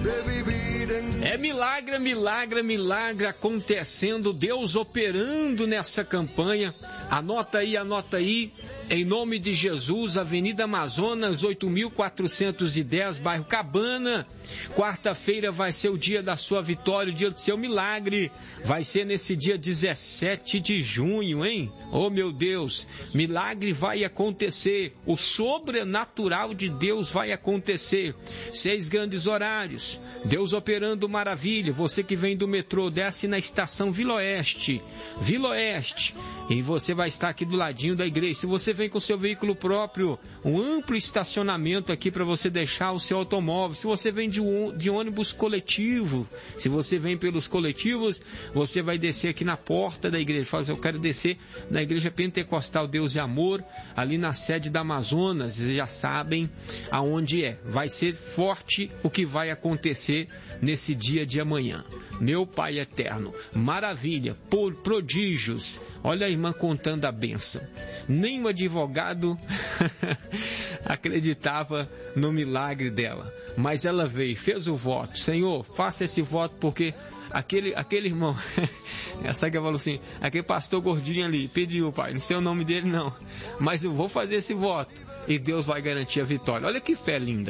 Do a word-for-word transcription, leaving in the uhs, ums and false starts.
É milagre, milagre, milagre acontecendo, Deus operando nessa campanha. Anota aí, anota aí, em nome de Jesus, Avenida Amazonas, oito mil quatrocentos e dez, bairro Cabana. Quarta-feira vai ser o dia da sua vitória, o dia do seu milagre. Vai ser nesse dia dezessete de junho, hein? Oh, meu Deus, milagre vai acontecer, o sobrenatural de Deus vai acontecer. Seis grandes horários, Deus operando maravilha. Você que vem do metrô, desce na estação Vila Oeste, Vila Oeste, e você vai estar aqui do ladinho da igreja. Se você vem com seu veículo próprio, um amplo estacionamento aqui para você deixar o seu automóvel. Se você vem de, um, de ônibus coletivo, se você vem pelos coletivos, você vai descer aqui na porta da igreja. Fala, eu quero descer na igreja Pentecostal Deus e Amor, ali na sede da Amazonas. Vocês já sabem aonde é. Vai ser forte o que vai acontecer nesse dia de amanhã. Meu Pai eterno, maravilha, por prodígios. Olha a irmã contando a bênção. Nem o advogado acreditava no milagre dela, mas ela veio, fez o voto. Senhor, faça esse voto porque aquele, aquele irmão, essa que falou assim, aquele pastor gordinho ali pediu, pai, não sei o nome dele não, mas eu vou fazer esse voto e Deus vai garantir a vitória. Olha que fé linda.